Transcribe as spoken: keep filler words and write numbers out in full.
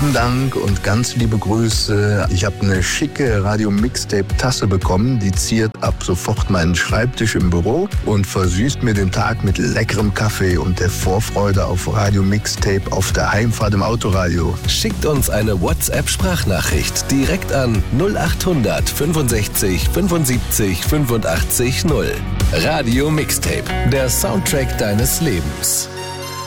Vielen Dank und ganz liebe Grüße. Ich habe eine schicke Radio-Mixtape-Tasse bekommen. Die ziert ab sofort meinen Schreibtisch im Büro und versüßt mir den Tag mit leckerem Kaffee und der Vorfreude auf Radio-Mixtape auf der Heimfahrt im Autoradio. Schickt uns eine WhatsApp-Sprachnachricht direkt an null acht hundert fünfundsechzig fünfundsiebzig fünfundachtzig null. Radio Mixtape, der Soundtrack deines Lebens.